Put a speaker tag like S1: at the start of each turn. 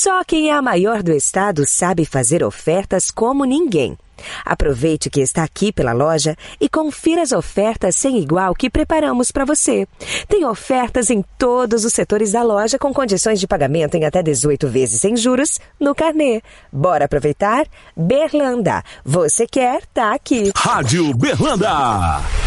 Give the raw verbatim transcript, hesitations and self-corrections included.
S1: Só quem é a maior do estado sabe fazer ofertas como ninguém. Aproveite que está aqui pela loja e confira as ofertas sem igual que preparamos para você. Tem ofertas em todos os setores da loja com condições de pagamento em até dezoito vezes sem juros no carnê. Bora aproveitar? Berlanda. Você quer, tá aqui.
S2: Rádio Berlanda.